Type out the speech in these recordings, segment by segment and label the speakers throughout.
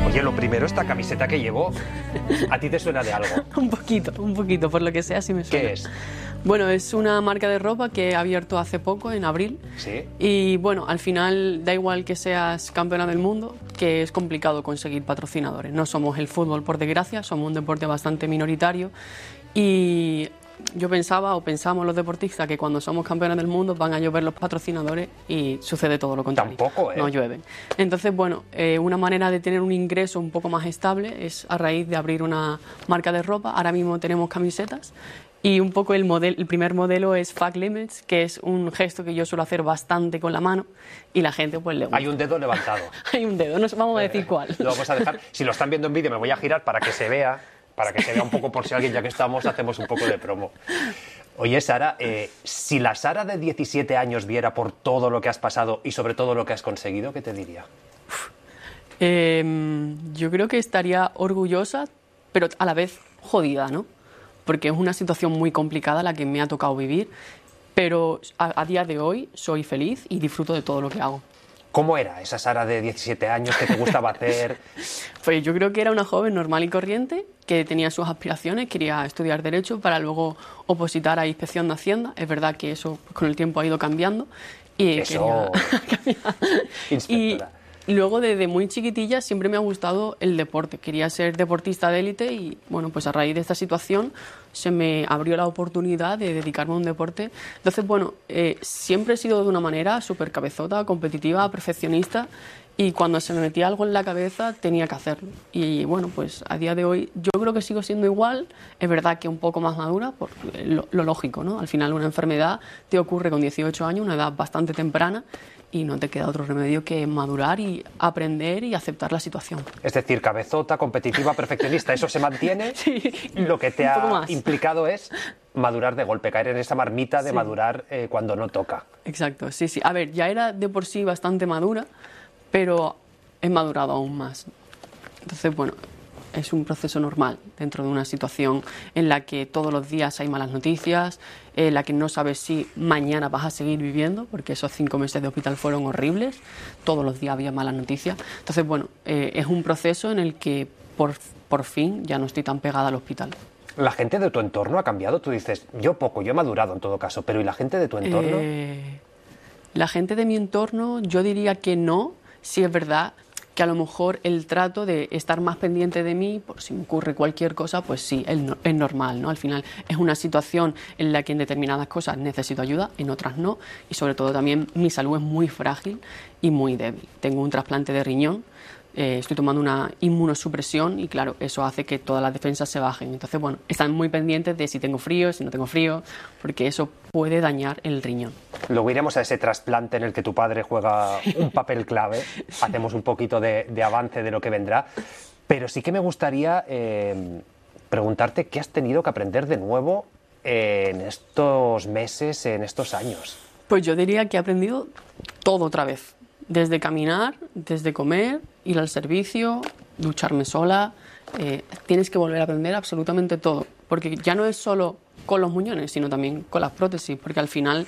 Speaker 1: Oye, lo primero, esta camiseta que llevo, ¿a ti te suena de algo?
Speaker 2: Un poquito, por lo que sea sí me suena.
Speaker 1: ¿Qué es?
Speaker 2: Bueno, es una marca de ropa que he abierto hace poco, en abril.
Speaker 1: Sí.
Speaker 2: Y bueno, al final da igual que seas campeona del mundo, que es complicado conseguir patrocinadores. No somos el fútbol, por desgracia, somos un deporte bastante minoritario. Y yo pensamos los deportistas que cuando somos campeones del mundo van a llover los patrocinadores y sucede todo lo contrario.
Speaker 1: Tampoco, ¿eh?
Speaker 2: No llueven. Entonces, bueno, una manera de tener un ingreso un poco más estable es a raíz de abrir una marca de ropa. Ahora mismo tenemos camisetas y un poco el primer modelo es Fuck Limits, que es un gesto que yo suelo hacer bastante con la mano y la gente pues le gusta.
Speaker 1: Hay un dedo levantado.
Speaker 2: Hay un dedo, no vamos a decir cuál.
Speaker 1: Lo vamos a dejar. Si lo están viendo en vídeo me voy a girar para que se vea un poco, por si alguien, ya que estamos, hacemos un poco de promo. Oye, Sara, si la Sara de 17 años viera por todo lo que has pasado y sobre todo lo que has conseguido, ¿qué te diría?
Speaker 2: Yo creo que estaría orgullosa, pero a la vez jodida, ¿no? Porque es una situación muy complicada la que me ha tocado vivir, pero a día de hoy soy feliz y disfruto de todo lo que hago.
Speaker 1: ¿Cómo era esa Sara de 17 años que te gustaba hacer?
Speaker 2: Pues yo creo que era una joven normal y corriente que tenía sus aspiraciones, quería estudiar Derecho para luego opositar a Inspección de Hacienda. Es verdad que eso con el tiempo ha ido cambiando. Y
Speaker 1: eso... Inspectora.
Speaker 2: Y luego desde muy chiquitilla siempre me ha gustado el deporte. Quería ser deportista de élite y bueno, pues a raíz de esta situación se me abrió la oportunidad de dedicarme a un deporte. Entonces, bueno, siempre he sido de una manera súper cabezota, competitiva, perfeccionista y cuando se me metía algo en la cabeza tenía que hacerlo. Y bueno, pues a día de hoy yo creo que sigo siendo igual. Es verdad que un poco más madura, por lo lógico, ¿no? Al final una enfermedad te ocurre con 18 años, una edad bastante temprana, y no te queda otro remedio que madurar y aprender y aceptar la situación.
Speaker 1: Es decir, cabezota, competitiva, perfeccionista, ¿eso se mantiene?
Speaker 2: Sí,
Speaker 1: lo que te ha implicado es madurar de golpe, caer en esa marmita de madurar cuando no toca.
Speaker 2: Exacto, sí, sí. A ver, ya era de por sí bastante madura, pero he madurado aún más. Entonces, bueno, es un proceso normal dentro de una situación en la que todos los días hay malas noticias, en la que no sabes si mañana vas a seguir viviendo, porque esos 5 meses de hospital fueron horribles, todos los días había malas noticias. Entonces, bueno, es un proceso en el que por fin ya no estoy tan pegada al hospital.
Speaker 1: ¿La gente de tu entorno ha cambiado? Tú dices, yo he madurado en todo caso, pero ¿y la gente de tu entorno?
Speaker 2: La gente de mi entorno, yo diría que no. Sí es verdad que a lo mejor el trato de estar más pendiente de mí, por si me ocurre cualquier cosa, pues sí, es normal, ¿no? Al final es una situación en la que en determinadas cosas necesito ayuda, en otras no, y sobre todo también mi salud es muy frágil y muy débil. Tengo un trasplante de riñón, estoy tomando una inmunosupresión y claro, eso hace que todas las defensas se bajen. Entonces, bueno, están muy pendientes de si tengo frío, si no tengo frío, porque eso puede dañar el riñón.
Speaker 1: Luego iremos a ese trasplante en el que tu padre juega un papel clave. Hacemos un poquito de avance de lo que vendrá. Pero sí que me gustaría preguntarte qué has tenido que aprender de nuevo en estos meses, en estos años.
Speaker 2: Pues yo diría que he aprendido todo otra vez. Desde caminar, desde comer, ir al servicio, ducharme sola. Tienes que volver a aprender absolutamente todo. Porque ya no es solo con los muñones, sino también con las prótesis. Porque al final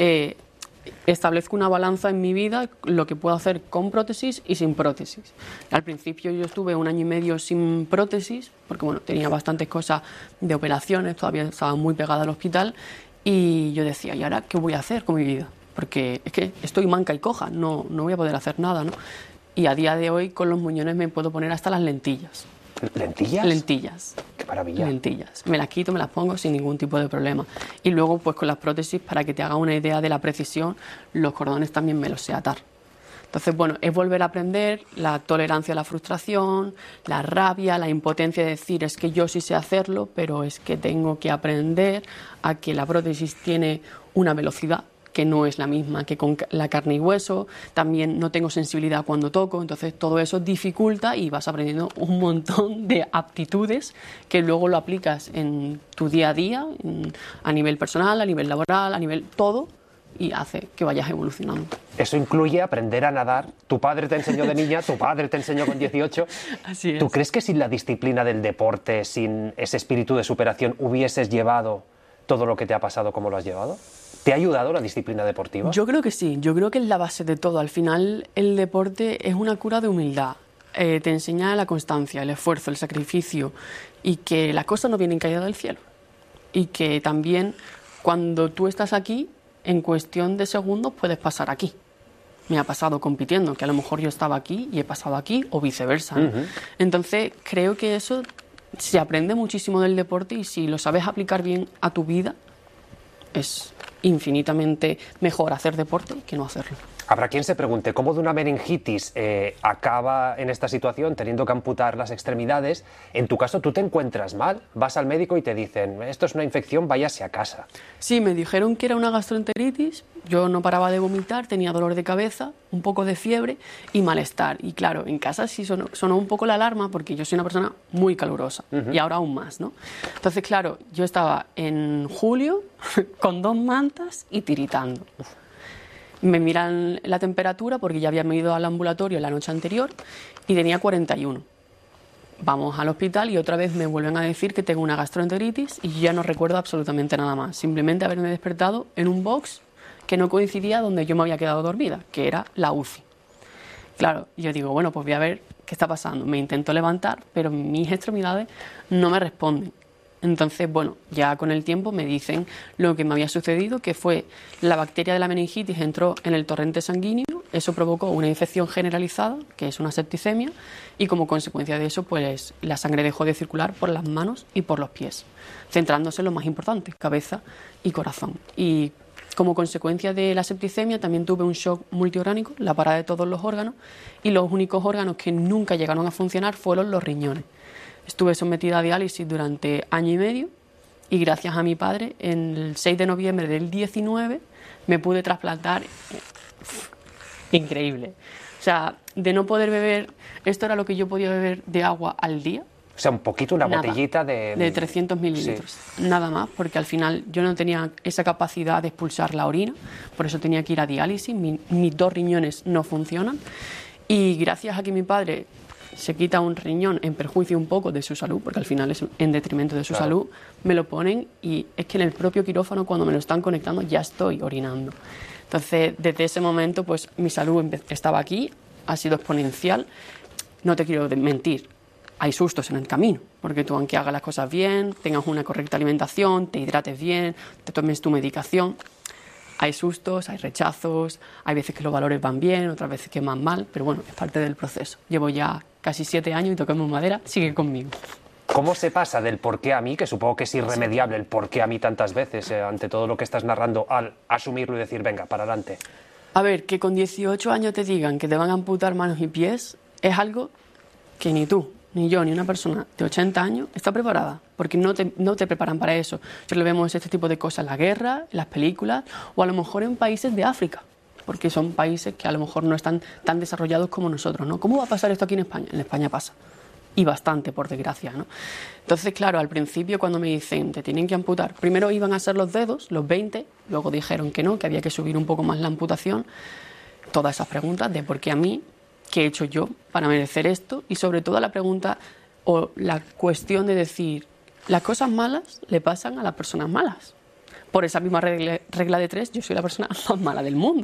Speaker 2: establezco una balanza en mi vida, lo que puedo hacer con prótesis y sin prótesis. Al principio yo estuve 1 año y medio sin prótesis, porque bueno, tenía bastantes cosas de operaciones, todavía estaba muy pegada al hospital. Y yo decía, ¿y ahora qué voy a hacer con mi vida? Porque es que estoy manca y coja, no voy a poder hacer nada, ¿no? Y a día de hoy con los muñones me puedo poner hasta las lentillas.
Speaker 1: ¿Lentillas?
Speaker 2: Lentillas.
Speaker 1: ¡Qué maravilla!
Speaker 2: Lentillas. Me las quito, me las pongo sin ningún tipo de problema. Y luego, pues con las prótesis, para que te haga una idea de la precisión, los cordones también me los sé atar. Entonces, bueno, es volver a aprender la tolerancia a la frustración, la rabia, la impotencia de decir es que yo sí sé hacerlo, pero es que tengo que aprender a que la prótesis tiene una velocidad que no es la misma que con la carne y hueso, también no tengo sensibilidad cuando toco, entonces todo eso dificulta y vas aprendiendo un montón de aptitudes que luego lo aplicas en tu día a día, a nivel personal, a nivel laboral, a nivel todo, y hace que vayas evolucionando.
Speaker 1: Eso incluye aprender a nadar. Tu padre te enseñó de niña, tu padre te enseñó con 18.
Speaker 2: Así es.
Speaker 1: ¿Tú crees que sin la disciplina del deporte, sin ese espíritu de superación, hubieses llevado todo lo que te ha pasado como lo has llevado? ¿Te ha ayudado la disciplina deportiva?
Speaker 2: Yo creo que sí, yo creo que es la base de todo. Al final el deporte es una cura de humildad te enseña la constancia, el esfuerzo, el sacrificio y que las cosas no vienen caídas del cielo. Y que también cuando tú estás aquí, en cuestión de segundos puedes pasar aquí. Me ha pasado compitiendo, que a lo mejor yo estaba aquí y he pasado aquí o viceversa, ¿no? Entonces creo que eso se aprende muchísimo del deporte y si lo sabes aplicar bien a tu vida, es infinitamente mejor hacer deporte que no hacerlo.
Speaker 1: Habrá quien se pregunte cómo de una meningitis acaba en esta situación teniendo que amputar las extremidades. En tu caso, tú te encuentras mal, vas al médico y te dicen, esto es una infección, váyase a casa.
Speaker 2: Sí, me dijeron que era una gastroenteritis, yo no paraba de vomitar, tenía dolor de cabeza, un poco de fiebre y malestar. Y claro, en casa sí sonó un poco la alarma porque yo soy una persona muy calurosa y ahora aún más, ¿no? Entonces, claro, yo estaba en julio con 2 mantas y tiritando. Me miran la temperatura porque ya había ido al ambulatorio la noche anterior y tenía 41. Vamos al hospital y otra vez me vuelven a decir que tengo una gastroenteritis y ya no recuerdo absolutamente nada más. Simplemente haberme despertado en un box que no coincidía donde yo me había quedado dormida, que era la UCI. Claro, yo digo, bueno, pues voy a ver qué está pasando. Me intento levantar, pero mis extremidades no me responden. Entonces, bueno, ya con el tiempo me dicen lo que me había sucedido, que fue la bacteria de la meningitis entró en el torrente sanguíneo, eso provocó una infección generalizada, que es una septicemia, y como consecuencia de eso, pues la sangre dejó de circular por las manos y por los pies, centrándose en lo más importante, cabeza y corazón. Y como consecuencia de la septicemia también tuve un shock multiorgánico, la parada de todos los órganos, y los únicos órganos que nunca llegaron a funcionar fueron los riñones. Estuve sometida a diálisis durante año y medio y gracias a mi padre, el 6 de noviembre del 19 me pude trasplantar. Increíble. O sea, de no poder beber, esto era lo que yo podía beber de agua al día.
Speaker 1: O sea, un poquito, una
Speaker 2: Nada,
Speaker 1: botellita de
Speaker 2: 300 mililitros.
Speaker 1: Sí.
Speaker 2: Nada más, porque al final yo no tenía esa capacidad de expulsar la orina, por eso tenía que ir a diálisis, mis 2 riñones no funcionan. Y gracias a que mi padre se quita un riñón en perjuicio un poco de su salud, porque al final es en detrimento de su salud, me lo ponen y es que en el propio quirófano cuando me lo están conectando ya estoy orinando. Entonces, desde ese momento, pues mi salud estaba aquí, ha sido exponencial. No te quiero mentir, hay sustos en el camino, porque tú aunque hagas las cosas bien, tengas una correcta alimentación, te hidrates bien, te tomes tu medicación, hay sustos, hay rechazos, hay veces que los valores van bien, otras veces que van mal, pero bueno, es parte del proceso. Llevo ya casi 7 años y toquemos madera, sigue conmigo.
Speaker 1: ¿Cómo se pasa del por qué a mí, que supongo que es irremediable el por qué a mí tantas veces, ante todo lo que estás narrando, al asumirlo y decir, venga, para adelante?
Speaker 2: A ver, que con 18 años te digan que te van a amputar manos y pies es algo que ni tú, ni yo, ni una persona de 80 años está preparada, porque no te preparan para eso. Yo lo vemos este tipo de cosas en la guerra, en las películas, o a lo mejor en países de África, porque son países que a lo mejor no están tan desarrollados como nosotros, ¿no? ¿Cómo va a pasar esto aquí en España? En España pasa, y bastante, por desgracia, ¿no? Entonces, claro, al principio cuando me dicen, te tienen que amputar, primero iban a ser los dedos, los 20, luego dijeron que no, que había que subir un poco más la amputación, todas esas preguntas de por qué a mí, qué he hecho yo para merecer esto y sobre todo la pregunta o la cuestión de decir, las cosas malas le pasan a las personas malas. Por esa misma regla de 3, yo soy la persona más mala del mundo.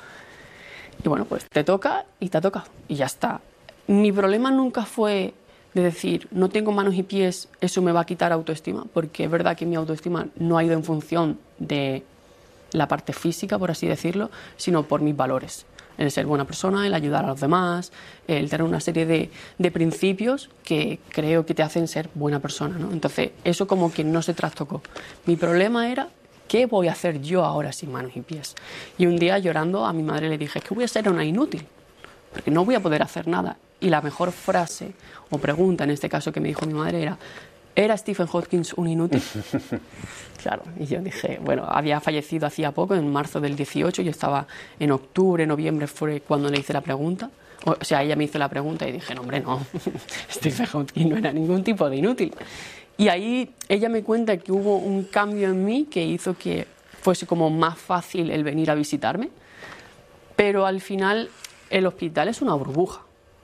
Speaker 2: Y bueno, pues te toca y te ha tocado y ya está. Mi problema nunca fue de decir, no tengo manos y pies, eso me va a quitar autoestima, porque es verdad que mi autoestima no ha ido en función de la parte física, por así decirlo, sino por mis valores. El ser buena persona, el ayudar a los demás, el tener una serie de principios que creo que te hacen ser buena persona, ¿no? Entonces, eso como que no se trastocó. Mi problema era, ¿qué voy a hacer yo ahora sin manos y pies? Y un día llorando a mi madre le dije, es que voy a ser una inútil, porque no voy a poder hacer nada. Y la mejor frase o pregunta en este caso que me dijo mi madre ¿era Stephen Hawking un inútil? Claro, y yo dije, bueno, había fallecido hacía poco, en marzo del 18, yo estaba en octubre, noviembre fue cuando le hice la pregunta, o sea, ella me hizo la pregunta y dije, no, hombre, no, Stephen Hawking no era ningún tipo de inútil. Y ahí ella me cuenta que hubo un cambio en mí que hizo que fuese como más fácil el venir a visitarme, pero al final el hospital es una burbuja.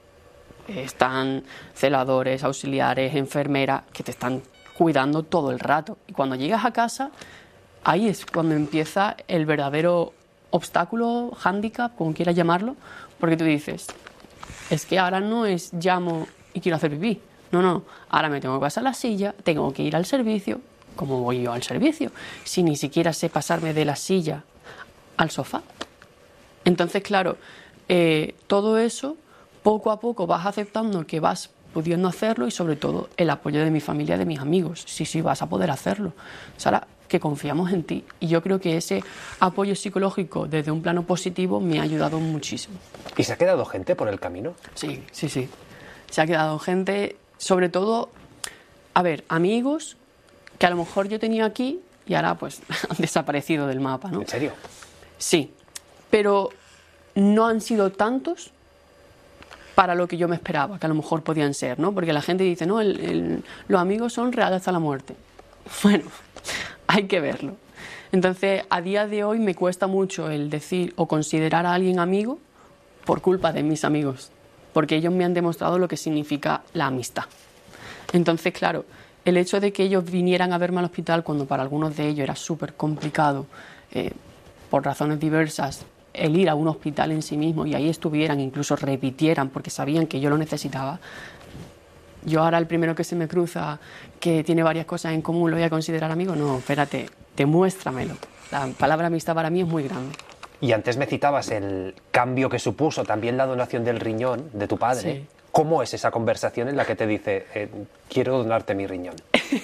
Speaker 2: Están celadores, auxiliares, enfermeras que te están cuidando todo el rato. Y cuando llegas a casa, ahí es cuando empieza el verdadero obstáculo, hándicap, como quieras llamarlo, porque tú dices, Es que ahora no es llamo y quiero hacer pipí. No, no. Ahora me tengo que pasar la silla, tengo que ir al servicio. ¿Cómo voy yo al servicio? Si ni siquiera sé pasarme de la silla al sofá. Entonces, claro, todo eso, poco a poco vas aceptando que vas pudiendo hacerlo y sobre todo el apoyo de mi familia, de mis amigos. Sí, sí, vas a poder hacerlo. Sara, que confiamos en ti. Y yo creo que ese apoyo psicológico desde un plano positivo me ha ayudado muchísimo.
Speaker 1: ¿Y se ha quedado gente por el camino?
Speaker 2: Sí, sí, sí. Se ha quedado gente, sobre todo, a ver, amigos que a lo mejor yo tenía aquí y ahora pues han desaparecido del mapa, ¿no?
Speaker 1: ¿En serio?
Speaker 2: Sí, pero no han sido tantos para lo que yo me esperaba, que a lo mejor podían ser, ¿no? Porque la gente dice, no, los amigos son reales hasta la muerte. Bueno, hay que verlo. Entonces, a día de hoy me cuesta mucho el decir o considerar a alguien amigo por culpa de mis amigos, porque ellos me han demostrado lo que significa la amistad. Entonces, claro, el hecho de que ellos vinieran a verme al hospital cuando para algunos de ellos era súper complicado, por razones diversas, el ir a un hospital en sí mismo y ahí estuvieran, incluso repitieran porque sabían que yo lo necesitaba. Yo ahora el primero que se me cruza que tiene varias cosas en común lo voy a considerar amigo. No, espérate, demuéstramelo. La palabra amistad para mí es muy grande.
Speaker 1: Y antes me citabas el cambio que supuso también la donación del riñón de tu padre.
Speaker 2: Sí.
Speaker 1: ¿Cómo es esa conversación en la que te dice, quiero donarte mi riñón?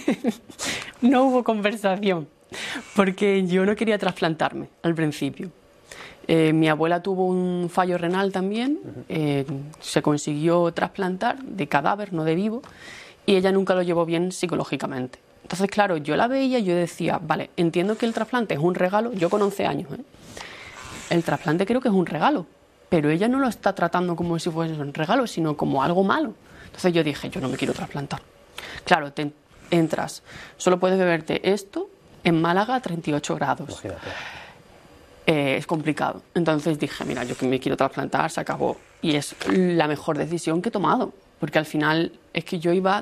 Speaker 2: No hubo conversación, porque yo no quería trasplantarme al principio. Mi abuela tuvo un fallo renal también, se consiguió trasplantar de cadáver, no de vivo, y ella nunca lo llevó bien psicológicamente. Entonces, claro, yo la veía y yo decía, vale, entiendo que el trasplante es un regalo, yo con 11 años, el trasplante creo que es un regalo, pero ella no lo está tratando como si fuese un regalo, sino como algo malo. Entonces yo dije, yo no me quiero trasplantar. Claro, te entras, solo puedes beberte esto en Málaga a 38 grados.
Speaker 1: Imagínate.
Speaker 2: Es complicado. Entonces dije, mira, yo que me quiero trasplantar, se acabó. Y es la mejor decisión que he tomado, porque al final es que yo iba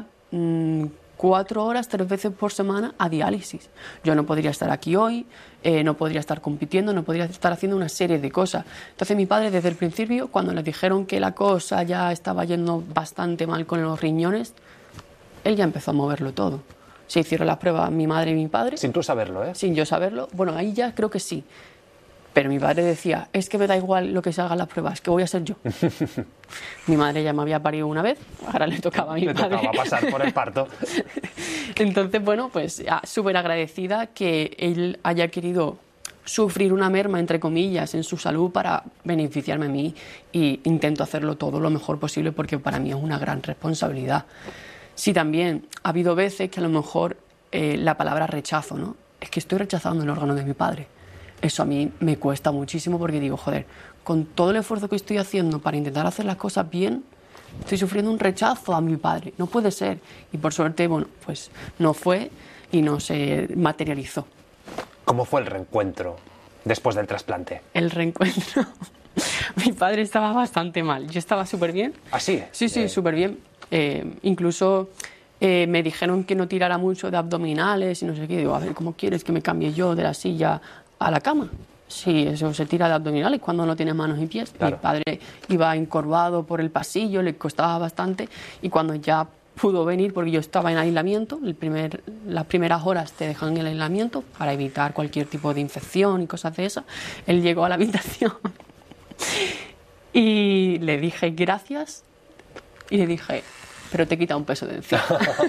Speaker 2: 4 horas, 3 veces por semana a diálisis. Yo no podría estar aquí hoy, no podría estar compitiendo, no podría estar haciendo una serie de cosas. Entonces mi padre desde el principio, cuando le dijeron que la cosa ya estaba yendo bastante mal con los riñones, él ya empezó a moverlo todo. Se hicieron las pruebas mi madre y mi padre.
Speaker 1: Sin tú saberlo, ¿eh?
Speaker 2: Sin yo saberlo. Bueno, ahí ya creo que sí. Pero mi padre decía, es que me da igual lo que se hagan las pruebas, que voy a ser yo. Mi madre ya me había parido una vez, ahora le tocaba a mi padre.
Speaker 1: Le tocaba pasar por el parto.
Speaker 2: Entonces, bueno, pues súper agradecida que él haya querido sufrir una merma, entre comillas, en su salud para beneficiarme a mí, y intento hacerlo todo lo mejor posible porque para mí es una gran responsabilidad. Sí, también ha habido veces que a lo mejor la palabra rechazo, ¿no? Es que estoy rechazando el órgano de mi padre. Eso a mí me cuesta muchísimo porque digo, joder, con todo el esfuerzo que estoy haciendo para intentar hacer las cosas bien, estoy sufriendo un rechazo a mi padre. No puede ser. Y por suerte, bueno, pues no fue y no se materializó.
Speaker 1: ¿Cómo fue el reencuentro después del trasplante?
Speaker 2: El reencuentro... Mi padre estaba bastante mal. Yo estaba súper bien.
Speaker 1: ¿Ah, sí?
Speaker 2: Sí, sí, súper bien. Incluso me dijeron que no tirara mucho de abdominales y no sé qué. Digo, a ver, ¿cómo quieres que me cambie yo de la silla a la cama? Sí, eso se tira de abdominales cuando no tienes manos y pies.
Speaker 1: Claro.
Speaker 2: Mi padre iba encorvado por el pasillo, le costaba bastante, y cuando ya pudo venir, porque yo estaba en aislamiento, las primeras horas te dejan en el aislamiento para evitar cualquier tipo de infección y cosas de esas, él llegó a la habitación y le dije gracias y le dije, pero te quita un peso de encima.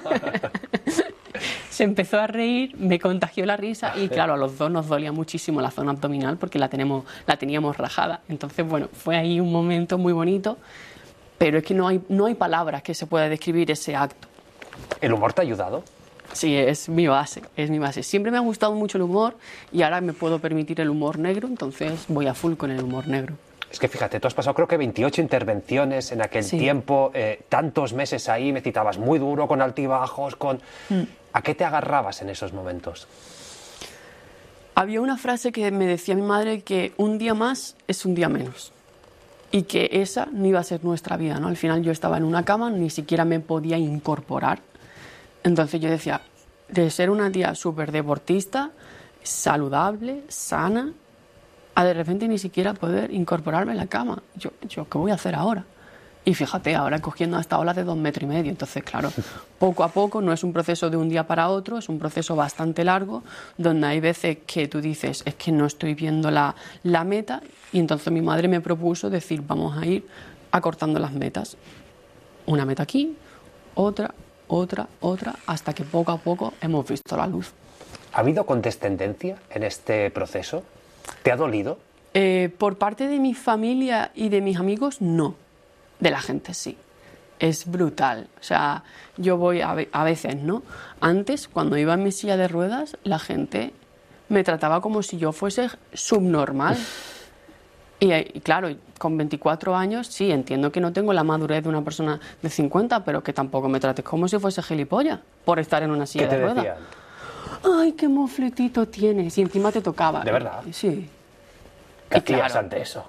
Speaker 2: Se empezó a reír, me contagió la risa y claro, a los dos nos dolía muchísimo la zona abdominal porque la teníamos rajada. Entonces, bueno, fue ahí un momento muy bonito, pero es que no hay palabras que se pueda describir ese acto.
Speaker 1: ¿El humor te ha ayudado?
Speaker 2: Sí, es mi base, es mi base. Siempre me ha gustado mucho el humor y ahora me puedo permitir el humor negro, entonces voy a full con el humor negro.
Speaker 1: Es que fíjate, tú has pasado creo que 28 intervenciones en aquel tiempo, tantos meses ahí, me citabas muy duro, con altibajos, con... ¿A qué te agarrabas en esos momentos?
Speaker 2: Había una frase que me decía mi madre, que un día más es un día menos. Y que esa no iba a ser nuestra vida, ¿no? Al final yo estaba en una cama, ni siquiera me podía incorporar. Entonces yo decía, de ser una tía súper deportista, saludable, sana, a de repente ni siquiera poder incorporarme en la cama. Yo ¿qué voy a hacer ahora? Y fíjate, ahora cogiendo hasta olas de 2,5 metros. Entonces, claro, poco a poco, no es un proceso de un día para otro, es un proceso bastante largo, donde hay veces que tú dices, es que no estoy viendo la meta, y entonces mi madre me propuso decir, vamos a ir acortando las metas. Una meta aquí, otra, hasta que poco a poco hemos visto la luz.
Speaker 1: ¿Ha habido condescendencia en este proceso? ¿Te ha dolido?
Speaker 2: Por parte de mi familia y de mis amigos, no. De la gente sí. Es brutal. O sea, yo voy a veces, ¿no? Antes, cuando iba en mi silla de ruedas, la gente me trataba como si yo fuese subnormal. Y claro, con 24 años, sí, entiendo que no tengo la madurez de una persona de 50, pero que tampoco me trates como si fuese gilipollas por estar en una silla de ruedas. ¿Qué te decían? Ay, qué mofletito tienes. Y encima te tocaba.
Speaker 1: ¿De verdad?
Speaker 2: Sí.
Speaker 1: ¿Qué hacías ante eso?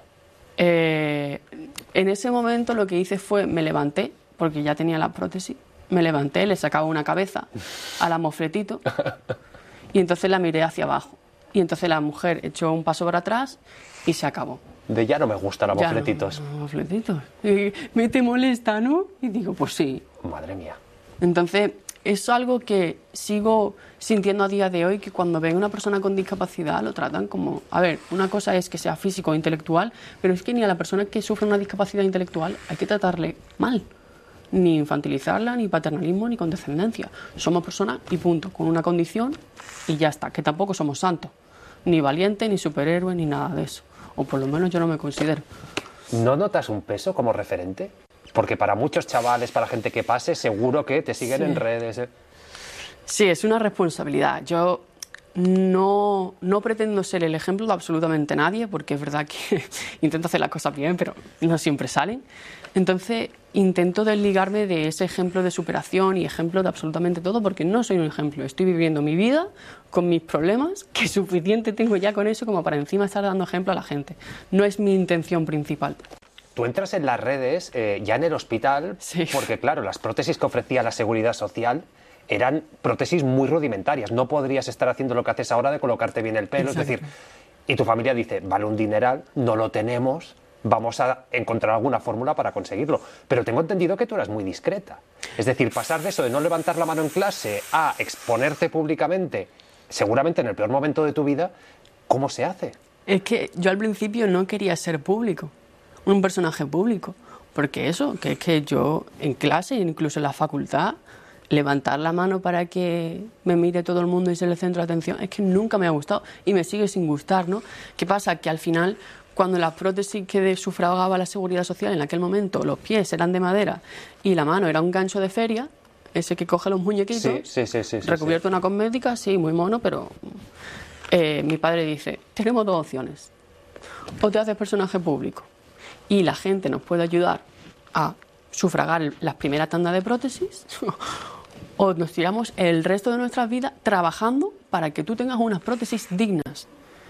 Speaker 2: En ese momento lo que hice fue, me levanté, porque ya tenía la prótesis, me levanté, le sacaba una cabeza a la mofletito y entonces la miré hacia abajo. Y entonces la mujer echó un paso para atrás y se acabó.
Speaker 1: De ya no me gustan los mofletitos.
Speaker 2: No, mofletitos. ¿Me te molesta, no? Y digo, pues sí.
Speaker 1: Madre mía.
Speaker 2: Entonces, es algo que sigo sintiendo a día de hoy, que cuando ven a una persona con discapacidad lo tratan como... A ver, una cosa es que sea físico o intelectual, pero es que ni a la persona que sufre una discapacidad intelectual hay que tratarle mal. Ni infantilizarla, ni paternalismo, ni condescendencia. Somos personas y punto, con una condición y ya está, que tampoco somos santos. Ni valientes, ni superhéroes, ni nada de eso. O por lo menos yo no me considero.
Speaker 1: ¿No notas un peso como referente? Porque para muchos chavales, para gente que pase, seguro que te siguen en redes.
Speaker 2: Sí, es una responsabilidad. Yo no pretendo ser el ejemplo de absolutamente nadie, porque es verdad que intento hacer las cosas bien, pero no siempre salen. Entonces intento desligarme de ese ejemplo de superación y ejemplo de absolutamente todo, porque no soy un ejemplo. Estoy viviendo mi vida con mis problemas, que suficiente tengo ya con eso como para encima estar dando ejemplo a la gente. No es mi intención principal.
Speaker 1: Tú entras en las redes ya en el hospital,
Speaker 2: sí,
Speaker 1: porque claro, las prótesis que ofrecía la Seguridad Social eran prótesis muy rudimentarias. No podrías estar haciendo lo que haces ahora de colocarte bien el pelo.
Speaker 2: Exacto.
Speaker 1: Es decir, y tu familia dice, vale un dineral, no lo tenemos, vamos a encontrar alguna fórmula para conseguirlo. Pero tengo entendido que tú eras muy discreta. Es decir, pasar de eso de no levantar la mano en clase a exponerte públicamente, seguramente en el peor momento de tu vida, ¿cómo se hace?
Speaker 2: Es que yo al principio no quería ser público, un personaje público, porque eso, que es que yo en clase, incluso en la facultad, levantar la mano para que me mire todo el mundo y se le centre la atención, es que nunca me ha gustado y me sigue sin gustar, ¿no? ¿Qué pasa? Que al final, cuando la prótesis que sufragaba la Seguridad Social en aquel momento, los pies eran de madera y la mano era un gancho de feria, ese que coge los muñequitos,
Speaker 1: sí,
Speaker 2: recubierto una cosmética, sí, muy mono, pero mi padre dice, tenemos dos opciones, o te haces personaje público y la gente nos puede ayudar a sufragar las primeras tandas de prótesis, o nos tiramos el resto de nuestras vidas trabajando para que tú tengas unas prótesis dignas.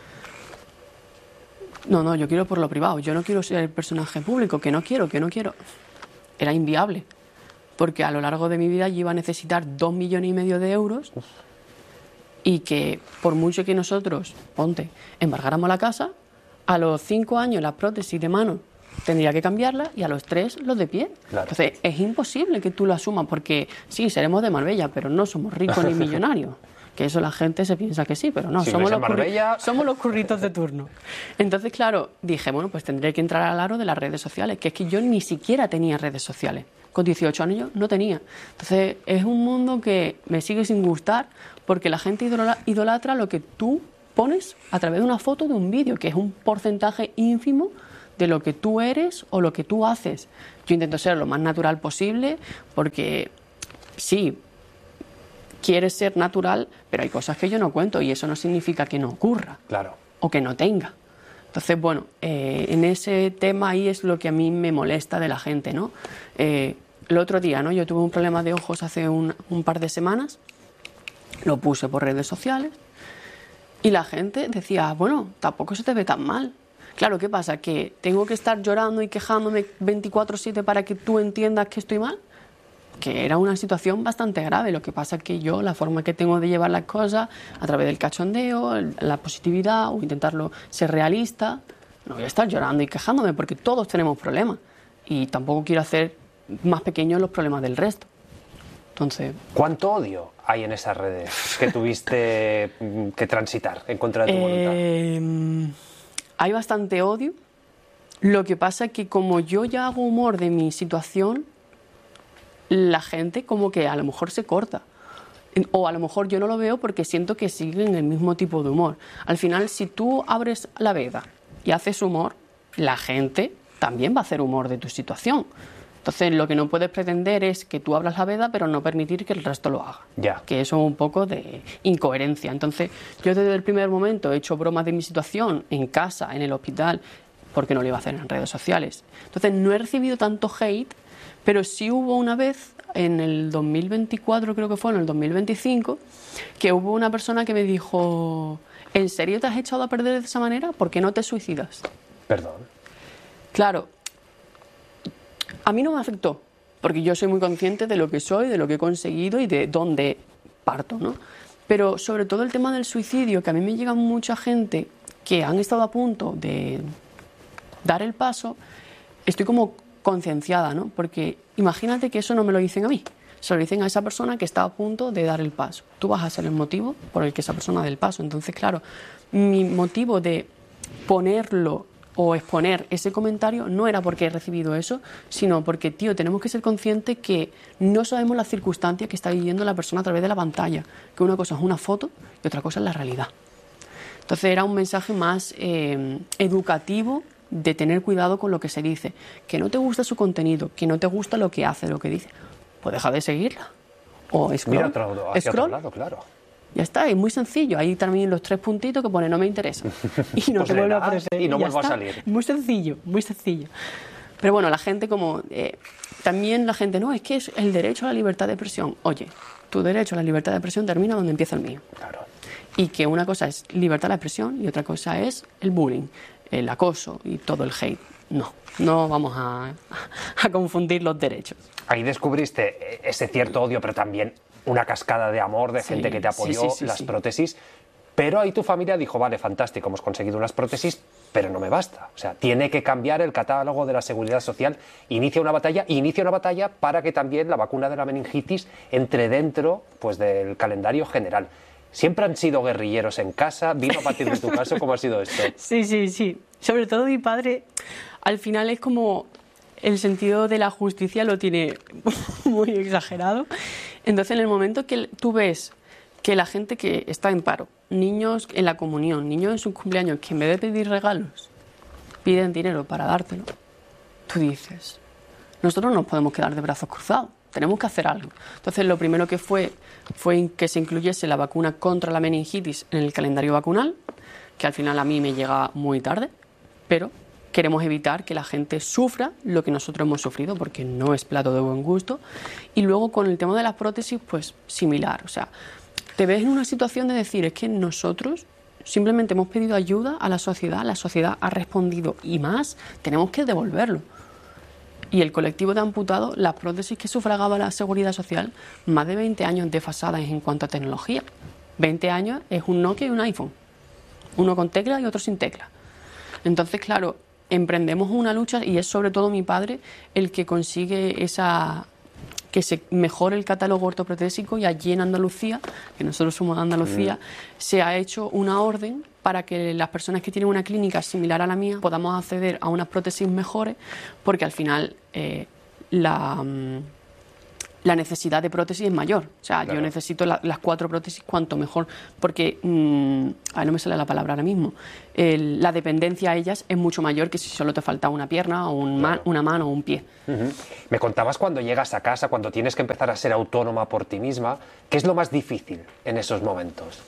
Speaker 2: No, yo quiero por lo privado, yo no quiero ser el personaje público, que no quiero. Era inviable, porque a lo largo de mi vida yo iba a necesitar 2,5 millones de euros y que por mucho que nosotros, embargáramos la casa, a los 5 años la prótesis de mano tendría que cambiarla y a los 3 los de pie.
Speaker 1: Claro.
Speaker 2: Entonces es imposible que tú lo asumas, porque sí, seremos de Marbella, pero no somos ricos ni millonarios. Que eso la gente se piensa que sí, pero no,
Speaker 1: si
Speaker 2: somos
Speaker 1: los
Speaker 2: curritos de turno. Entonces, claro, dije, bueno, pues tendré que entrar al aro de las redes sociales, que es que yo ni siquiera tenía redes sociales. Con 18 años no tenía. Entonces, es un mundo que me sigue sin gustar, porque la gente idolatra lo que tú pones a través de una foto, de un vídeo, que es un porcentaje ínfimo de lo que tú eres o lo que tú haces. Yo intento ser lo más natural posible, porque sí, quieres ser natural, pero hay cosas que yo no cuento y eso no significa que no ocurra.
Speaker 1: Claro.
Speaker 2: O que no tenga. Entonces, bueno, en ese tema ahí es lo que a mí me molesta de la gente, ¿no? El otro día, ¿no? Yo tuve un problema de ojos hace un par de semanas, lo puse por redes sociales y la gente decía, bueno, tampoco se te ve tan mal. Claro, ¿qué pasa? ¿Que tengo que estar llorando y quejándome 24/7 para que tú entiendas que estoy mal? Que era una situación bastante grave. Lo que pasa es que yo, la forma que tengo de llevar las cosas, a través del cachondeo, la positividad o intentarlo ser realista, no voy a estar llorando y quejándome porque todos tenemos problemas. y tampoco quiero hacer más pequeños los problemas del resto. Entonces,
Speaker 1: ¿cuánto odio hay en esas redes que tuviste que transitar en contra de tu voluntad?
Speaker 2: Hay bastante odio. Lo que pasa es que como yo ya hago humor de mi situación, la gente como que a lo mejor se corta. O a lo mejor yo no lo veo porque siento que siguen el mismo tipo de humor. Al final, si tú abres la veda y haces humor, la gente también va a hacer humor de tu situación. Entonces, lo que no puedes pretender es que tú abras la veda, pero no permitir que el resto lo haga.
Speaker 1: Ya.
Speaker 2: Que eso es un poco de incoherencia. Entonces, yo desde el primer momento he hecho bromas de mi situación en casa, en el hospital, porque no lo iba a hacer en redes sociales. Entonces, no he recibido tanto hate, pero sí hubo una vez, en el 2024, creo que fue, en el 2025, que hubo una persona que me dijo: ¿en serio te has echado a perder de esa manera? ¿Por qué no te suicidas?
Speaker 1: Perdón.
Speaker 2: Claro, a mí no me afectó, porque yo soy muy consciente de lo que soy, de lo que he conseguido y de dónde parto, ¿no? Pero sobre todo el tema del suicidio, que a mí me llega mucha gente que han estado a punto de dar el paso, estoy como concienciada, ¿no? Porque imagínate que eso no me lo dicen a mí, se lo dicen a esa persona que está a punto de dar el paso. Tú vas a ser el motivo por el que esa persona dé el paso. Entonces, claro, mi motivo de ponerlo o exponer ese comentario no era porque he recibido eso, sino porque, tío, tenemos que ser conscientes que no sabemos las circunstancias que está viviendo la persona a través de la pantalla, que una cosa es una foto y otra cosa es la realidad. Entonces era un mensaje más educativo, de tener cuidado con lo que se dice. Que no te gusta su contenido, que no te gusta lo que hace, lo que dice, pues deja de seguirla. O scroll.
Speaker 1: Mira hacia otro lado, claro.
Speaker 2: Ya está, es muy sencillo. Ahí también los 3 puntitos que pone no me interesa. Y no
Speaker 1: Pues
Speaker 2: te vuelve a aparecer.
Speaker 1: y no vuelvo a
Speaker 2: está.
Speaker 1: salir.
Speaker 2: Muy sencillo, muy sencillo. Pero bueno, la gente como... también la gente, no, es que es el derecho a la libertad de expresión. Oye, tu derecho a la libertad de expresión termina donde empieza el mío.
Speaker 1: Claro.
Speaker 2: Y que una cosa es libertad de expresión y otra cosa es el bullying, el acoso y todo el hate. No vamos a confundir los derechos.
Speaker 1: Ahí descubriste ese cierto odio, pero también una cascada de amor de gente que te apoyó, las prótesis. Pero ahí tu familia dijo: vale, fantástico, hemos conseguido unas prótesis, pero no me basta. O sea, tiene que cambiar el catálogo de la Seguridad Social. Inicia una batalla para que también la vacuna de la meningitis entre dentro, pues, del calendario general. ¿Siempre han sido guerrilleros en casa? ¿Vino a partir de tu caso? ¿Cómo ha sido esto?
Speaker 2: Sí. Sobre todo mi padre, al final es como el sentido de la justicia lo tiene muy exagerado. Entonces, en el momento que tú ves que la gente que está en paro, niños en la comunión, niños en sus cumpleaños, que en vez de pedir regalos, piden dinero para dártelo, tú dices, nosotros no nos podemos quedar de brazos cruzados. Tenemos que hacer algo. Entonces, lo primero que fue que se incluyese la vacuna contra la meningitis en el calendario vacunal, que al final a mí me llega muy tarde, pero queremos evitar que la gente sufra lo que nosotros hemos sufrido, porque no es plato de buen gusto. Y luego, con el tema de las prótesis, pues similar. O sea, te ves en una situación de decir, es que nosotros simplemente hemos pedido ayuda a la sociedad ha respondido y más, tenemos que devolverlo. Y el colectivo de amputados, las prótesis que sufragaba la Seguridad Social, más de 20 años desfasadas en cuanto a tecnología. 20 años es un Nokia y un iPhone. Uno con tecla y otro sin tecla. Entonces, claro, emprendemos una lucha y es sobre todo mi padre el que consigue que se mejore el catálogo ortoprotésico, y allí en Andalucía, que nosotros somos de Andalucía, se ha hecho una orden para que las personas que tienen una clínica similar a la mía podamos acceder a unas prótesis mejores, porque al final la necesidad de prótesis es mayor. O sea, claro, yo necesito las 4 prótesis cuanto mejor, porque, no me sale la palabra ahora mismo, la dependencia a ellas es mucho mayor que si solo te falta una pierna o claro, una mano o un pie.
Speaker 1: Me contabas cuando llegas a casa, cuando tienes que empezar a ser autónoma por ti misma, ¿qué es lo más difícil en esos momentos?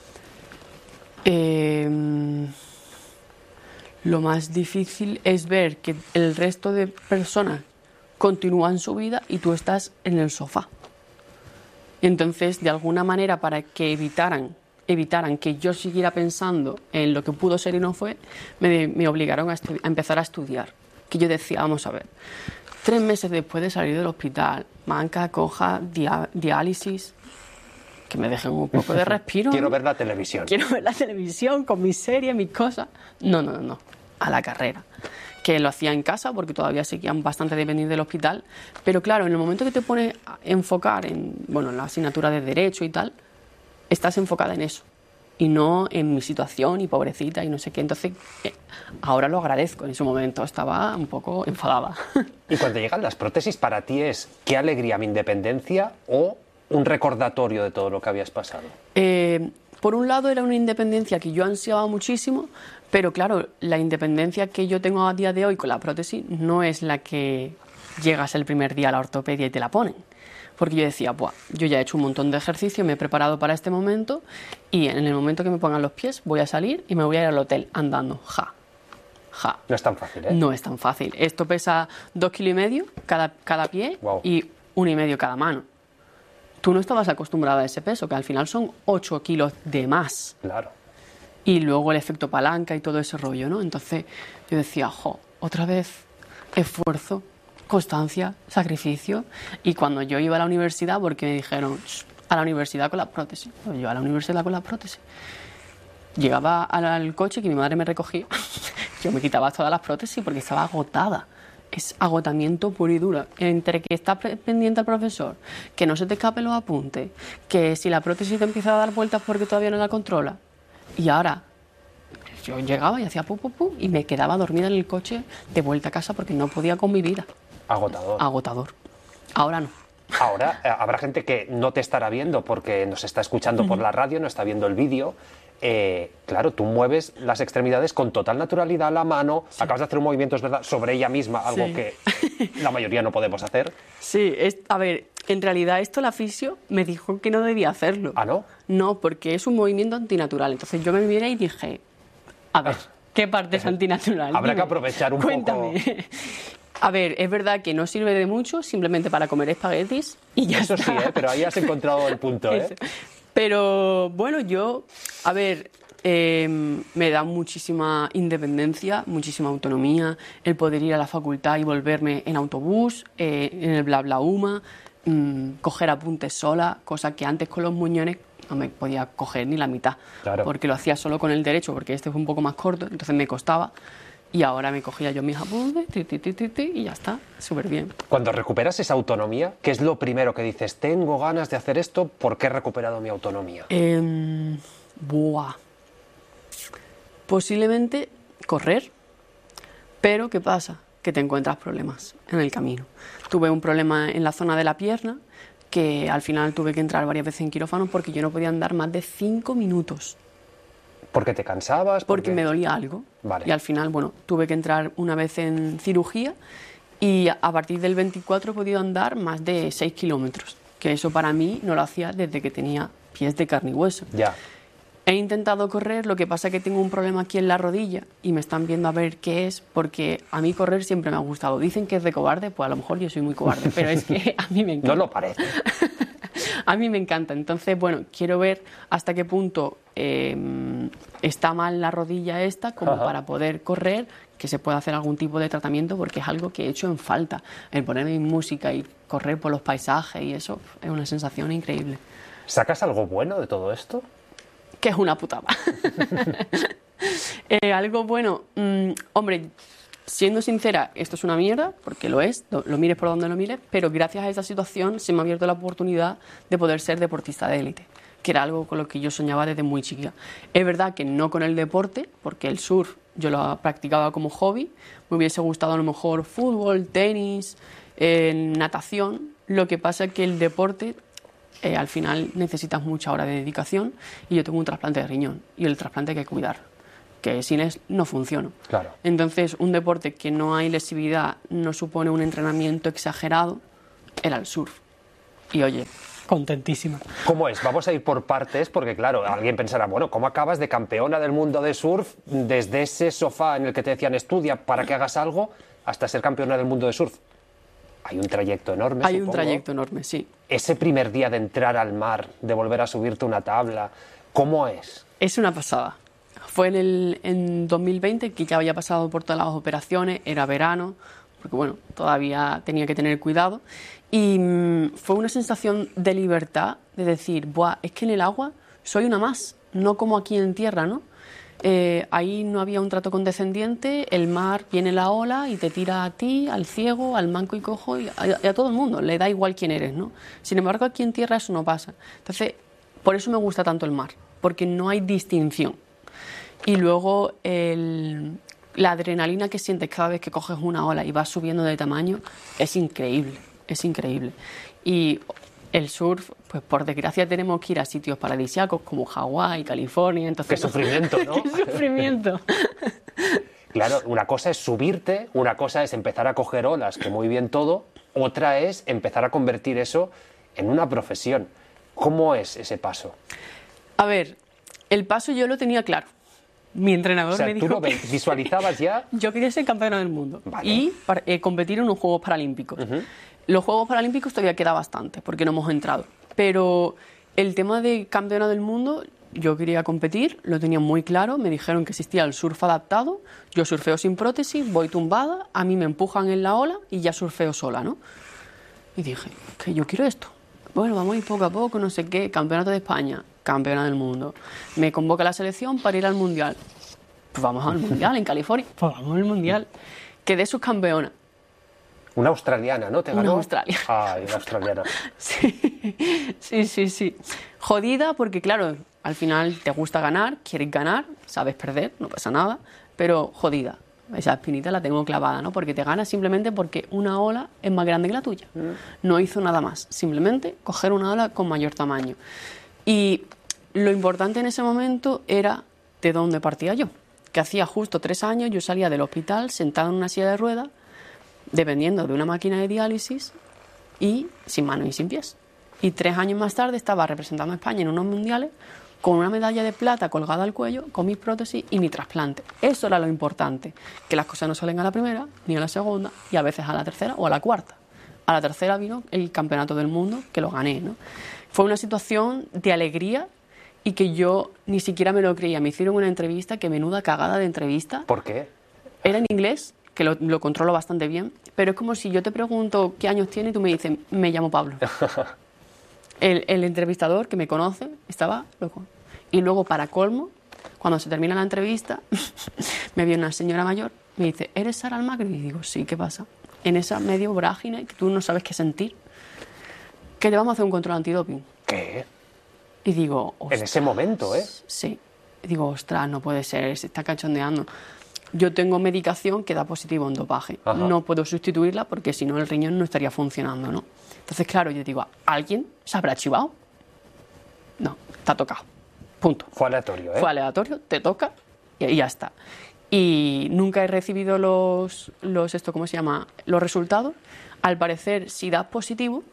Speaker 2: Lo más difícil es ver que el resto de personas continúan su vida y tú estás en el sofá. Entonces, de alguna manera, para que evitaran que yo siguiera pensando en lo que pudo ser y no fue, me obligaron a empezar a estudiar. Que yo decía, vamos a ver, 3 meses después de salir del hospital, manca, coja, diálisis, que me dejen un poco de respiro.
Speaker 1: Quiero ver la televisión.
Speaker 2: Quiero ver la televisión con mis series, mis cosas. No, a la carrera. que lo hacía en casa porque todavía seguía bastante dependiente del hospital, pero claro, en el momento que te pones a enfocar en la asignatura de Derecho y tal, estás enfocada en eso y no en mi situación y pobrecita y no sé qué. Entonces, ahora lo agradezco. En ese momento estaba un poco enfadada.
Speaker 1: Y cuando llegan las prótesis, ¿para ti es qué alegría mi independencia o un recordatorio de todo lo que habías pasado?
Speaker 2: Por un lado era una independencia que yo ansiaba muchísimo, pero claro, la independencia que yo tengo a día de hoy con la prótesis no es la que llegas el primer día a la ortopedia y te la ponen. Porque yo decía, buah, yo ya he hecho un montón de ejercicio, me he preparado para este momento y en el momento que me pongan los pies voy a salir y me voy a ir al hotel andando. Ja.
Speaker 1: No es tan fácil, ¿eh?
Speaker 2: No es tan fácil. Esto pesa 2,5 kilos cada pie.
Speaker 1: Wow.
Speaker 2: Y 1,5 cada mano. Tú no estabas acostumbrada a ese peso, que al final son 8 kilos de más.
Speaker 1: Claro.
Speaker 2: Y luego el efecto palanca y todo ese rollo, ¿no? Entonces yo decía, otra vez esfuerzo, constancia, sacrificio. Y cuando yo iba a la universidad, porque me dijeron, a la universidad con la prótesis. Pues yo a la universidad con la prótesis. Llegaba al coche que mi madre me recogía. Yo me quitaba todas las prótesis porque estaba agotada. Es agotamiento puro y duro. Entre que estás pendiente al profesor, que no se te escapen los apuntes, que si la prótesis te empieza a dar vueltas porque todavía no la controla. Y ahora yo llegaba y hacía pum, y me quedaba dormida en el coche de vuelta a casa porque no podía con mi vida. Agotador. Ahora no.
Speaker 1: Ahora habrá gente que no te estará viendo porque nos está escuchando por la radio, no está viendo el vídeo. Claro, tú mueves las extremidades con total naturalidad, la mano, sí. Acabas de hacer un movimiento, es verdad, sobre ella misma, algo sí. Que la mayoría no podemos hacer.
Speaker 2: Sí, a ver, en realidad esto la fisio me dijo que no debía hacerlo.
Speaker 1: ¿Ah, no?
Speaker 2: No, porque es un movimiento antinatural. Entonces yo me miré y dije, a ver, ¿qué parte es antinatural?
Speaker 1: Habrá que aprovechar un
Speaker 2: Cuéntame. Poco. A ver, es verdad que no sirve de mucho simplemente para comer espaguetis y ya
Speaker 1: Eso
Speaker 2: está.
Speaker 1: Sí, pero ahí has encontrado el punto, ¿eh?
Speaker 2: Pero bueno, me da muchísima independencia, muchísima autonomía, el poder ir a la facultad y volverme en autobús, en el BlaBlaUma, coger apuntes sola, cosa que antes con los muñones no me podía coger ni la mitad,
Speaker 1: claro.
Speaker 2: Porque lo hacía solo con el derecho, porque este fue un poco más corto, entonces me costaba. Y ahora me cogía yo mis apuntes, y ya está, súper bien.
Speaker 1: Cuando recuperas esa autonomía, ¿qué es lo primero que dices? Tengo ganas de hacer esto, ¿por qué he recuperado mi autonomía?
Speaker 2: Posiblemente correr, pero ¿qué pasa? Que te encuentras problemas en el camino. Tuve un problema en la zona de la pierna, que al final tuve que entrar varias veces en quirófano porque yo no podía andar más de 5 minutos.
Speaker 1: ¿Porque te cansabas?
Speaker 2: Porque me dolía algo.
Speaker 1: Vale.
Speaker 2: Y al final, tuve que entrar una vez en cirugía y a partir del 24 he podido andar más de 6 kilómetros. Que eso para mí no lo hacía desde que tenía pies de carne y hueso.
Speaker 1: Ya.
Speaker 2: He intentado correr, lo que pasa es que tengo un problema aquí en la rodilla y me están viendo a ver qué es, porque a mí correr siempre me ha gustado. Dicen que es de cobarde, pues a lo mejor yo soy muy cobarde, pero es que a mí me encanta.
Speaker 1: No lo parece.
Speaker 2: A mí me encanta. Entonces, quiero ver hasta qué punto está mal la rodilla esta como para poder correr, que se pueda hacer algún tipo de tratamiento, porque es algo que he hecho en falta. El ponerme música y correr por los paisajes y eso es una sensación increíble.
Speaker 1: ¿Sacas algo bueno de todo esto?
Speaker 2: Que es una putada. Algo bueno, hombre, siendo sincera, esto es una mierda, porque lo es, lo mires por donde lo mires, pero gracias a esta situación se me ha abierto la oportunidad de poder ser deportista de élite, que era algo con lo que yo soñaba desde muy chiquita. Es verdad que no con el deporte, porque el surf yo lo practicaba como hobby, me hubiese gustado a lo mejor fútbol, tenis, natación, lo que pasa es que el deporte al final necesitas mucha hora de dedicación y yo tengo un trasplante de riñón y el trasplante hay que cuidar, que sin él no funciono.
Speaker 1: Claro.
Speaker 2: Entonces, un deporte que no hay lesividad, no supone un entrenamiento exagerado, era el surf. Y oye, contentísima.
Speaker 1: ¿Cómo es? Vamos a ir por partes porque, claro, alguien pensará, bueno, ¿cómo acabas de campeona del mundo de surf desde ese sofá en el que te decían estudia para que hagas algo hasta ser campeona del mundo de surf? Hay un trayecto enorme,
Speaker 2: Hay
Speaker 1: supongo.
Speaker 2: un trayecto enorme, sí.
Speaker 1: Ese primer día de entrar al mar, de volver a subirte una tabla, ¿cómo es?
Speaker 2: Es una pasada. Fue en 2020, que ya había pasado por todas las operaciones, era verano, porque todavía tenía que tener cuidado. Y fue una sensación de libertad, de decir, es que en el agua soy una más, no como aquí en tierra, ¿no? Ahí no había un trato condescendiente, el mar viene la ola y te tira a ti, al ciego, al manco y cojo y a todo el mundo, le da igual quién eres, ¿no? Sin embargo, aquí en tierra eso no pasa. Entonces, por eso me gusta tanto el mar, porque no hay distinción. Y luego la adrenalina que sientes cada vez que coges una ola y vas subiendo de tamaño es increíble, es increíble. Y el surf, pues por desgracia tenemos que ir a sitios paradisíacos como Hawái, California. Entonces,
Speaker 1: qué sufrimiento, ¿no?
Speaker 2: Qué sufrimiento.
Speaker 1: Claro, una cosa es subirte, una cosa es empezar a coger olas, que muy bien todo, otra es empezar a convertir eso en una profesión. ¿Cómo es ese paso?
Speaker 2: A ver, el paso yo lo tenía claro. Mi entrenador me dijo
Speaker 1: ¿tú lo visualizabas ya?
Speaker 2: Yo quería ser campeona del mundo,
Speaker 1: vale,
Speaker 2: y competir en los Juegos Paralímpicos. Los Juegos Paralímpicos todavía queda bastante, porque no hemos entrado. Pero el tema de campeona del mundo, yo quería competir, lo tenía muy claro. Me dijeron que existía el surf adaptado. Yo surfeo sin prótesis, voy tumbada, a mí me empujan en la ola y ya surfeo sola, ¿no? Y dije, que yo quiero esto. Bueno, vamos a ir poco a poco, no sé qué. Campeonato de España, campeona del mundo. Me convoca la selección para ir al Mundial. Pues vamos al Mundial en California. Pues vamos al Mundial. Quedé subcampeona.
Speaker 1: Una australiana, ¿no? ¿Te ganó?
Speaker 2: Una australiana.
Speaker 1: Ay, una australiana.
Speaker 2: Sí. Jodida porque, claro, al final te gusta ganar, quieres ganar, sabes perder, no pasa nada, pero jodida. Esa espinita la tengo clavada, ¿no? Porque te ganas simplemente porque una ola es más grande que la tuya. No hizo nada más, simplemente coger una ola con mayor tamaño. Y lo importante en ese momento era de dónde partía yo. Que hacía justo 3 años yo salía del hospital sentada en una silla de ruedas, dependiendo de una máquina de diálisis y sin manos y sin pies. Y 3 años más tarde estaba representando a España en unos mundiales con una medalla de plata colgada al cuello, con mis prótesis y mi trasplante. Eso era lo importante, que las cosas no salen a la primera, ni a la segunda, y a veces a la tercera o a la cuarta. A la tercera vino el campeonato del mundo, que lo gané, ¿no? Fue una situación de alegría y que yo ni siquiera me lo creía. Me hicieron una entrevista, que menuda cagada de entrevista.
Speaker 1: ¿Por qué?
Speaker 2: Era en inglés, que lo controlo bastante bien, pero es como si yo te pregunto qué años tiene y tú me dices, me llamo Pablo. El entrevistador, que me conoce, estaba loco. Y luego, para colmo, cuando se termina la entrevista, me viene una señora mayor, me dice, ¿eres Sara Almagro? Y digo, sí, ¿qué pasa? En esa medio vorágine que tú no sabes qué sentir, que te vamos a hacer un control antidoping.
Speaker 1: ¿Qué?
Speaker 2: Y digo, ostras,
Speaker 1: en ese momento, ¿eh?
Speaker 2: Sí. Y digo, ostras, no puede ser, se está cachondeando. Yo tengo medicación que da positivo en dopaje.
Speaker 1: Ajá.
Speaker 2: No puedo sustituirla porque si no el riñón no estaría funcionando, ¿no? Entonces, claro, yo digo, ¿alguien se habrá chivado? No, está tocado. Punto.
Speaker 1: Fue aleatorio, ¿eh?
Speaker 2: Fue aleatorio, te toca y ya está. Y nunca he recibido los resultados. Al parecer, si das positivo,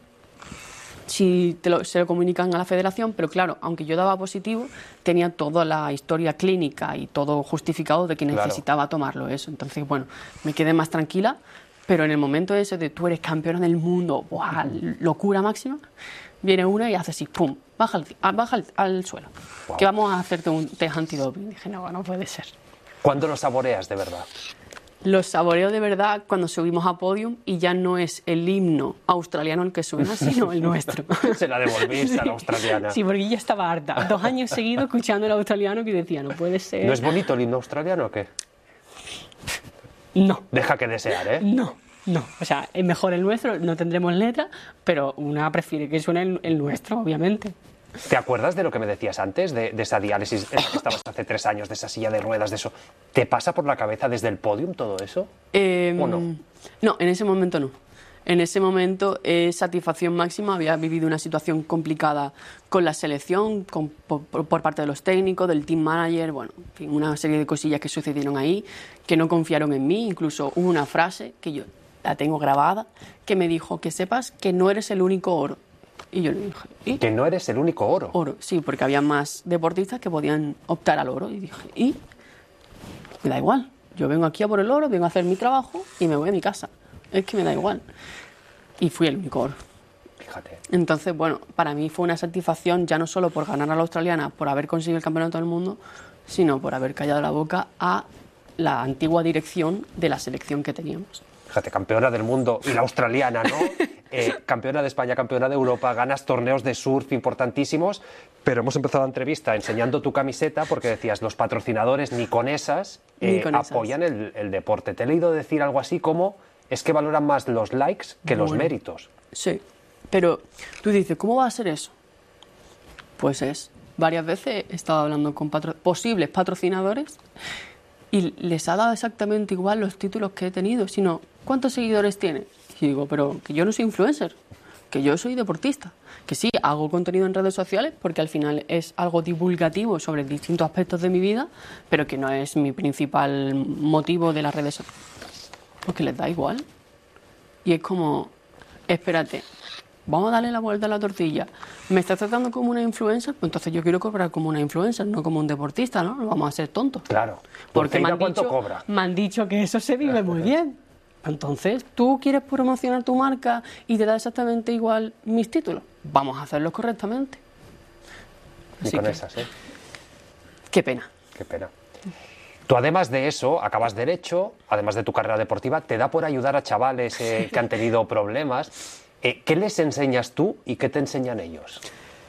Speaker 2: se lo comunican a la federación, pero claro, aunque yo daba positivo, tenía toda la historia clínica y todo justificado de que necesitaba tomarlo eso. Entonces, bueno, me quedé más tranquila, pero en el momento ese de tú eres campeona del mundo, ¡buah!, locura máxima, viene una y hace así, ¡pum!, baja al suelo, que vamos a hacerte un test antidoping. Dije, no puede ser.
Speaker 1: ¿Cuándo lo saboreas de verdad?
Speaker 2: Los saboreo de verdad cuando subimos a podium y ya no es el himno australiano el que suena, sino el nuestro.
Speaker 1: Se la devolviste a la australiana.
Speaker 2: Sí, porque ya estaba harta. 2 años seguidos escuchando el australiano que decía, no puede ser.
Speaker 1: ¿No es bonito el himno australiano o qué?
Speaker 2: No.
Speaker 1: Deja que desear, ¿eh?
Speaker 2: No. O sea, es mejor el nuestro, no tendremos letra, pero una prefiere que suene el nuestro, obviamente.
Speaker 1: ¿Te acuerdas de lo que me decías antes, de esa diálisis en la que estabas hace 3 años, de esa silla de ruedas, de eso? ¿Te pasa por la cabeza desde el podium todo eso? ¿O no?
Speaker 2: No, en ese momento no. En ese momento es satisfacción máxima. Había vivido una situación complicada con la selección, por parte de los técnicos, del team manager, bueno, en fin, una serie de cosillas que sucedieron ahí, que no confiaron en mí. Incluso hubo una frase que yo la tengo grabada, que me dijo, que sepas que no eres el único oro. Y yo le dije, ¿y?
Speaker 1: Que no eres el único oro.
Speaker 2: Oro, sí, porque había más deportistas que podían optar al oro. Y dije, ¿y? Me da igual. Yo vengo aquí a por el oro, vengo a hacer mi trabajo y me voy a mi casa. Es que me da igual. Y fui el único oro.
Speaker 1: Fíjate.
Speaker 2: Entonces, bueno, para mí fue una satisfacción ya no solo por ganar a la australiana, por haber conseguido el campeonato del mundo, sino por haber callado la boca a la antigua dirección de la selección que teníamos.
Speaker 1: Fíjate, campeona del mundo y la australiana, ¿no? campeona de España, campeona de Europa, ganas torneos de surf importantísimos, pero hemos empezado la entrevista enseñando tu camiseta porque decías, los patrocinadores ni con esas apoyan el deporte. Te he leído decir algo así como, es que valoran más los likes que los méritos.
Speaker 2: Sí, pero tú dices, ¿cómo va a ser eso? Pues varias veces he estado hablando con posibles patrocinadores y les ha dado exactamente igual los títulos que he tenido, sino ¿cuántos seguidores tiene? Y digo, pero que yo no soy influencer, que yo soy deportista, que sí, hago contenido en redes sociales porque al final es algo divulgativo sobre distintos aspectos de mi vida, pero que no es mi principal motivo de las redes sociales. Porque les da igual. Y es como, espérate, vamos a darle la vuelta a la tortilla. ¿Me estás tratando como una influencer? Pues entonces yo quiero cobrar como una influencer, no como un deportista, ¿no? No vamos a ser tontos.
Speaker 1: Claro.
Speaker 2: Porque
Speaker 1: ¿cuánto cobra?
Speaker 2: Me han dicho que eso se vive muy bien. Entonces, ¿tú quieres promocionar tu marca y te da exactamente igual mis títulos? Vamos a hacerlo correctamente.
Speaker 1: Ni con esas, ¿eh?
Speaker 2: Qué pena.
Speaker 1: Qué pena. Tú, además de eso, acabas Derecho, además de tu carrera deportiva, te da por ayudar a chavales que han tenido problemas. ¿Qué les enseñas tú y qué te enseñan ellos?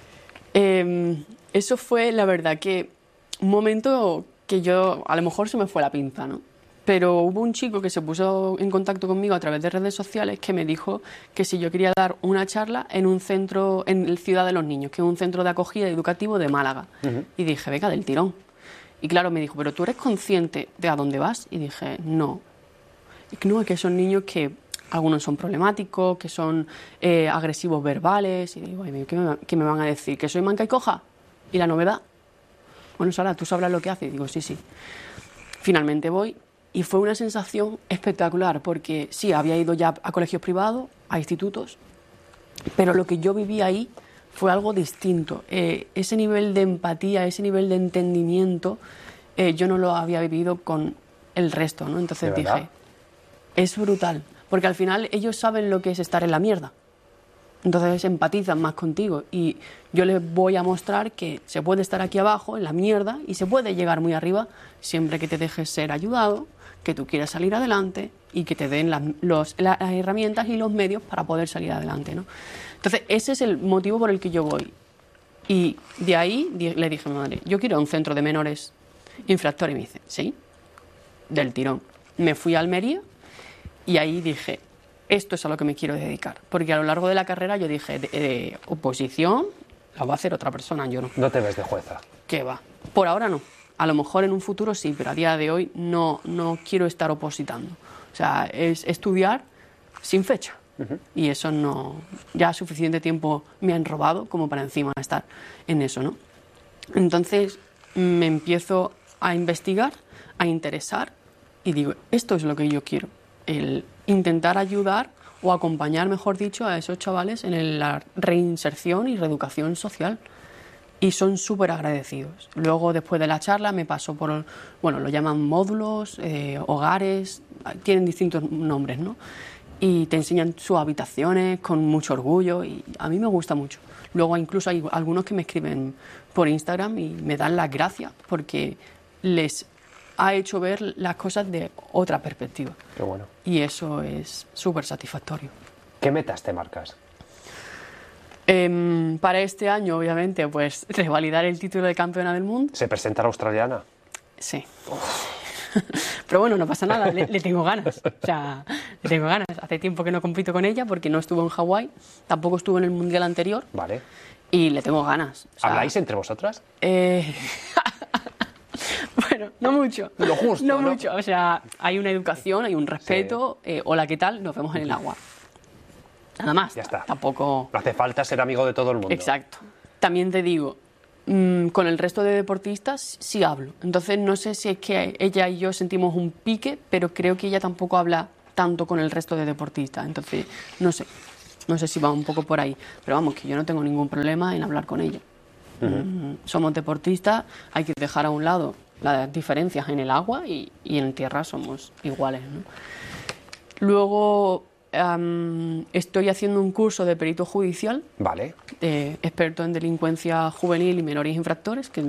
Speaker 2: Eso fue, la verdad, que un momento que yo, a lo mejor se me fue la pinza, ¿no? Pero hubo un chico que se puso en contacto conmigo a través de redes sociales que me dijo que si yo quería dar una charla en un centro, en Ciudad de los Niños, que es un centro de acogida educativo de Málaga. Y dije, venga, del tirón. Y claro, me dijo, ¿pero tú eres consciente de a dónde vas? Y dije, no. Y no, es que son niños que algunos son problemáticos, que son agresivos verbales. Y digo, ¿qué me van a decir? ¿Que soy manca y coja? ¿Y la novedad? Bueno, Sara, ¿tú sabrás lo que hace? Y digo, sí, sí. Finalmente voy y fue una sensación espectacular porque sí, había ido ya a colegios privados, a institutos, pero lo que yo viví ahí fue algo distinto. Ese nivel de empatía, ese nivel de entendimiento, yo no lo había vivido con el resto, ¿no? Entonces dije, es brutal, porque al final ellos saben lo que es estar en la mierda. Entonces empatizan más contigo y yo les voy a mostrar que se puede estar aquí abajo, en la mierda, y se puede llegar muy arriba siempre que te dejes ser ayudado, que tú quieras salir adelante y que te den las herramientas y los medios para poder salir adelante, ¿no? Entonces ese es el motivo por el que yo voy. Y de ahí le dije a mi madre, yo quiero un centro de menores infractores. Y me dice, sí, del tirón. Me fui a Almería y ahí dije, esto es a lo que me quiero dedicar. Porque a lo largo de la carrera yo dije, de oposición la va a hacer otra persona, yo no.
Speaker 1: No te ves de jueza.
Speaker 2: ¿Qué va? Por ahora no. A lo mejor en un futuro sí, pero a día de hoy no quiero estar opositando. O sea, es estudiar sin fecha. Y eso no... Ya suficiente tiempo me han robado como para encima estar en eso, ¿no? Entonces me empiezo a investigar, a interesar y digo, esto es lo que yo quiero. El intentar ayudar o acompañar, mejor dicho, a esos chavales en la reinserción y reeducación social. Y son súper agradecidos. Luego, después de la charla, me paso por, bueno, lo llaman módulos, hogares, tienen distintos nombres, ¿no? Y te enseñan sus habitaciones con mucho orgullo y a mí me gusta mucho. Luego incluso hay algunos que me escriben por Instagram y me dan las gracias porque les ha hecho ver las cosas de otra perspectiva.
Speaker 1: Qué bueno.
Speaker 2: Y eso es súper satisfactorio.
Speaker 1: ¿Qué metas te marcas?
Speaker 2: Para este año, obviamente, pues revalidar el título de campeona del mundo.
Speaker 1: ¿Se presenta la australiana?
Speaker 2: Sí. Pero bueno, no pasa nada, le tengo ganas. O sea, le tengo ganas. Hace tiempo que no compito con ella porque no estuvo en Hawái, tampoco estuvo en el mundial anterior.
Speaker 1: Vale.
Speaker 2: Y le tengo ganas. O sea,
Speaker 1: ¿habláis entre vosotras?
Speaker 2: Bueno, no mucho.
Speaker 1: Lo justo,
Speaker 2: no mucho. O sea, hay una educación, hay un respeto. Sí. Hola, ¿qué tal? Nos vemos en el agua. Nada más.
Speaker 1: Ya está.
Speaker 2: Tampoco...
Speaker 1: No hace falta ser amigo de todo el mundo.
Speaker 2: Exacto. También te digo, con el resto de deportistas sí hablo. Entonces no sé si es que ella y yo sentimos un pique, pero creo que ella tampoco habla tanto con el resto de deportistas. Entonces, no sé. No sé si va un poco por ahí. Pero vamos, que yo no tengo ningún problema en hablar con ella. Somos deportistas, hay que dejar a un lado las diferencias en el agua y en tierra somos iguales, ¿no? Luego estoy haciendo un curso de perito judicial,
Speaker 1: vale,
Speaker 2: experto en delincuencia juvenil y menores infractores, que